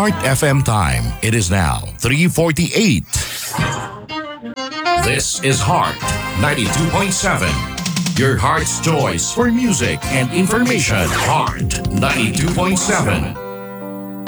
Heart FM time. It is now 3:48. This is Heart 92.7. Your heart's choice for music and information. Heart 92.7.